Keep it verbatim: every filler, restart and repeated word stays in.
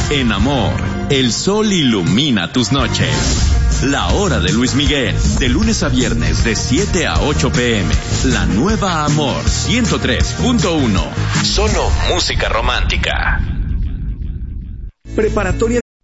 En Amor, el sol ilumina tus noches. La hora de Luis Miguel, de lunes a viernes de siete a ocho pm. La nueva Amor ciento tres punto uno. Solo música romántica. Preparatoria